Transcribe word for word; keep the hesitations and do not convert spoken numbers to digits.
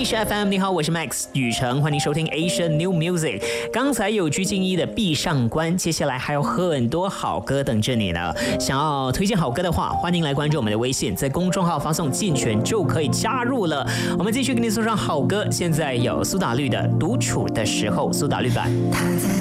H F M， 你好，我是 Max 雨成，欢迎收听 Asian New Music。刚才有鞠婧祎的《闭上关》，接下来还有很多好歌等着你呢。想要推荐好歌的话，欢迎来关注我们的微信，在公众号发送“进圈”就可以加入了。我们继续给你送上好歌，现在有苏打绿的《独处的时候》，苏打绿版。